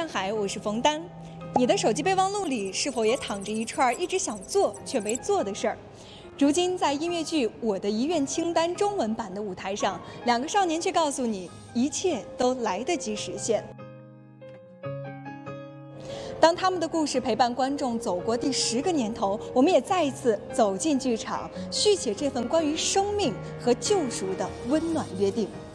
海，我是冯丹。你的手机备忘录里是否也躺着一串一直想做却没做的事儿？如今，在音乐剧《我的遗愿清单》中文版的舞台上，两个少年却告诉你，一切都来得及实现。当他们的故事陪伴观众走过第10个年头，我们也再一次走进剧场，续写这份关于生命和救赎的温暖约定。